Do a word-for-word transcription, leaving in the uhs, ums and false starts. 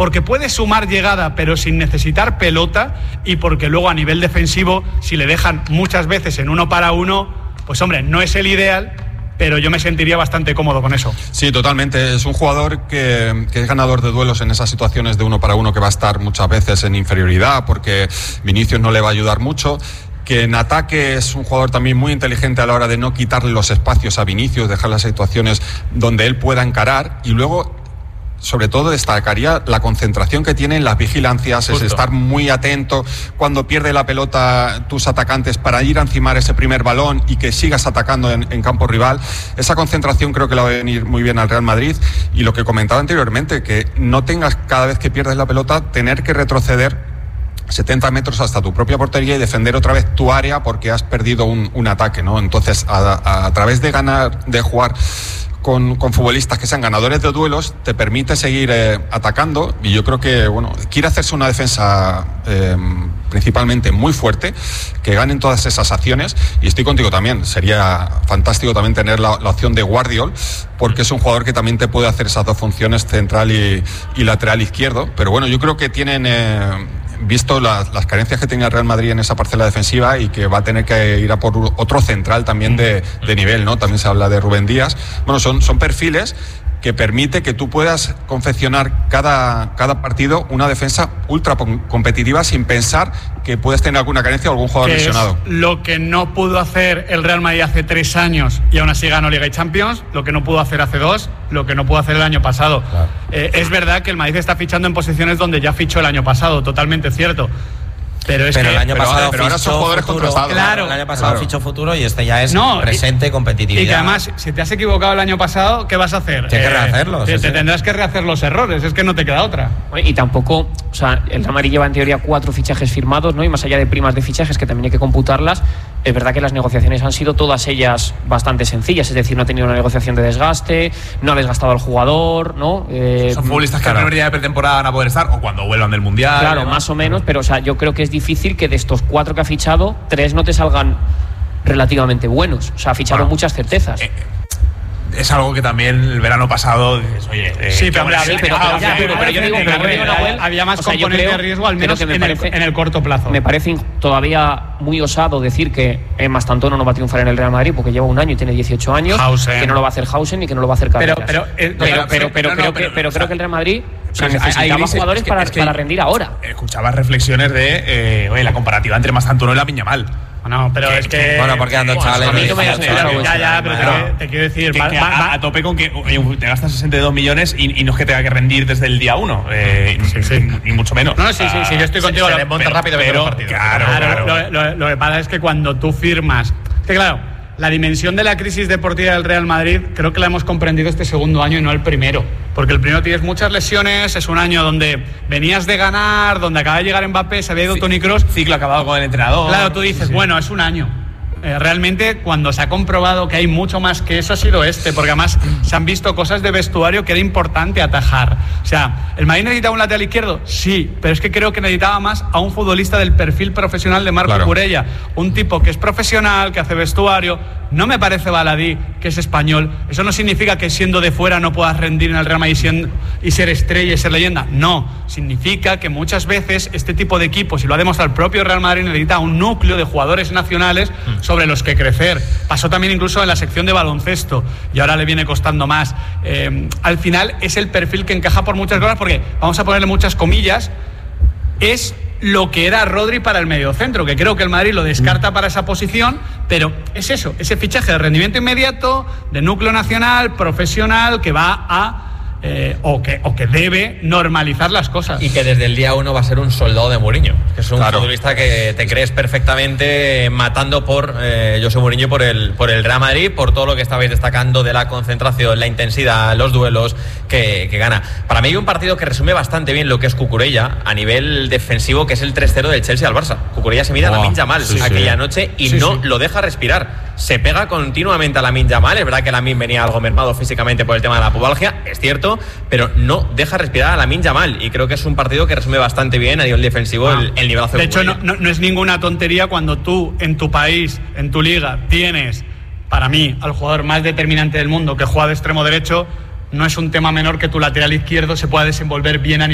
porque puede sumar llegada pero sin necesitar pelota, y porque luego a nivel defensivo, si le dejan muchas veces en uno para uno, pues hombre, no es el ideal, pero yo me sentiría bastante cómodo con eso. Sí, totalmente. Es un jugador que, que es ganador de duelos en esas situaciones de uno para uno, que va a estar muchas veces en inferioridad porque Vinicius no le va a ayudar mucho. Que en ataque es un jugador también muy inteligente a la hora de no quitarle los espacios a Vinicius, dejar las situaciones donde él pueda encarar. Y luego, sobre todo, destacaría la concentración que tiene en las vigilancias. Justo. Es estar muy atento cuando pierde la pelota tus atacantes para ir a encimar ese primer balón y que sigas atacando en, en campo rival. Esa concentración creo que le va a venir muy bien al Real Madrid. Y lo que comentaba anteriormente, que no tengas cada vez que pierdes la pelota tener que retroceder setenta metros hasta tu propia portería y defender otra vez tu área porque has perdido un, un ataque, ¿no? Entonces, a, a, a través de ganar, de jugar Con, con futbolistas que sean ganadores de duelos, te permite seguir eh, atacando. Y yo creo que, bueno, quiere hacerse una defensa eh, principalmente muy fuerte, que ganen todas esas acciones. Y estoy contigo también, sería fantástico también tener la, la opción de Guardiol, porque es un jugador que también te puede hacer esas dos funciones, central y, y lateral izquierdo. Pero bueno, yo creo que tienen eh, visto las, las carencias que tenía el Real Madrid en esa parcela defensiva, y que va a tener que ir a por otro central también de, de nivel, ¿no? También se habla de Rubén Díaz. Bueno, son, son perfiles que permite que tú puedas confeccionar cada, cada partido una defensa ultra competitiva sin pensar que puedes tener alguna carencia o algún jugador que lesionado. Es lo que no pudo hacer el Real Madrid hace tres años y aún así ganó Liga y Champions, lo que no pudo hacer hace dos, lo que no pudo hacer el año pasado. Claro. Eh, es verdad que el Madrid está fichando en posiciones donde ya fichó el año pasado, totalmente cierto. Pero es pero que el año pero, pasado pero ahora son jugadores futuro, contrastados. Claro, el año pasado claro. fichó futuro y este ya es no, presente, y, competitividad. Y que además, si te has equivocado el año pasado, ¿qué vas a hacer? Tienes eh, que rehacerlos. Te, sí, te sí. tendrás que rehacer los errores, es que no te queda otra. Y tampoco, o sea, el Real Madrid lleva en teoría cuatro fichajes firmados, ¿no? Y más allá de primas de fichajes, que también hay que computarlas, es verdad que las negociaciones han sido todas ellas bastante sencillas, es decir, no ha tenido una negociación de desgaste, no ha desgastado al jugador, ¿no? Eh, Son futbolistas que claro. en el primer día de pretemporada van a poder estar, o cuando vuelvan del Mundial. Claro, ¿no? Más o menos, pero o sea, yo creo que es difícil que de estos cuatro que ha fichado, tres no te salgan relativamente buenos. O sea, ha fichado bueno, muchas certezas. Eh, es algo que también el verano pasado dices, oye, eh, sí, pero, sí, pero, pero, ya, pero, pero yo digo, pero yo digo Nahuel, había más o sea, componente creo, de riesgo, al menos que me en, parece, el, en el corto plazo. Me parece todavía muy osado decir que Mastantuono no va a triunfar en el Real Madrid porque lleva un año y tiene dieciocho años, Hausen. que no lo va a hacer Hausen y que no lo va a hacer Carreras. Pero, pero, eh, pero, pero, pero, no, no, creo, pero, que, pero o sea, creo que el Real Madrid o sea, necesitaba dices, jugadores es que, para, es que para rendir ahora. Escuchabas reflexiones de eh, oye, la comparativa entre Mastantuono y Lamine Yamal. No, pero que, es que... Bueno, porque ando bueno, chavales... A mí no me claro, ya, ya, pero te, te quiero decir... Que, va, que va, a, va. a tope con que oye, te gastas sesenta y dos millones y, y no es que tenga que rendir desde el día uno, eh, sí, sí. Ni, ni mucho menos. No, sí, sí, sí, yo estoy contigo. Se, se desmonta rápido pero, partido. Claro, claro. claro. Lo, lo, lo que pasa es que cuando tú firmas... Que claro... La dimensión de la crisis deportiva del Real Madrid creo que la hemos comprendido este segundo año y no el primero, porque el primero tienes muchas lesiones, es un año donde venías de ganar, donde acaba de llegar Mbappé, se había ido Toni Kroos, ciclo acabado con el entrenador. Claro, tú dices, sí. Bueno, es un año. Eh, realmente cuando se ha comprobado que hay mucho más que eso ha sido este, porque además se han visto cosas de vestuario que era importante atajar. O sea, ¿el Madrid necesitaba un lateral izquierdo? Sí, pero es que creo que necesitaba más a un futbolista del perfil profesional de Marco claro. Curella, un tipo que es profesional, que hace vestuario. No me parece baladí, que es español. Eso no significa que siendo de fuera no puedas rendir en el Real Madrid siendo, y ser estrella y ser leyenda. No, significa que muchas veces este tipo de equipos, y lo ha demostrado el propio Real Madrid, necesita un núcleo de jugadores nacionales mm. sobre los que crecer. Pasó también incluso en la sección de baloncesto y ahora le viene costando más. Eh, al final es el perfil que encaja por muchas cosas, porque vamos a ponerle muchas comillas, es lo que era Rodri para el mediocentro, que creo que el Madrid lo descarta para esa posición, pero es eso, ese fichaje de rendimiento inmediato, de núcleo nacional, profesional, que va a Eh, o, que, o que debe normalizar las cosas. Y que desde el día uno va a ser un soldado de Mourinho, que es un claro. futbolista que te crees perfectamente matando por eh, José Mourinho, por el, por el Real Madrid, por todo lo que estabais destacando de la concentración, la intensidad, los duelos que, que gana. Para mí hay un partido que resume bastante bien lo que es Cucurella a nivel defensivo, que es el tres cero del Chelsea al Barça. Cucurella se mira oh, a Lamine Yamal sí, aquella sí. noche y sí, no sí. lo deja respirar. Se pega continuamente a Lamine Yamal. Es verdad que Lamine venía algo mermado físicamente por el tema de la pubalgia, es cierto, pero no deja respirar a Lamine Yamal, y creo que es un partido que resume bastante bien a nivel defensivo ah. el, el nivelazo de hecho no, no, no es ninguna tontería cuando tú en tu país, en tu liga, tienes para mí al jugador más determinante del mundo que juega de extremo derecho. No es un tema menor que tu lateral izquierdo se pueda desenvolver bien a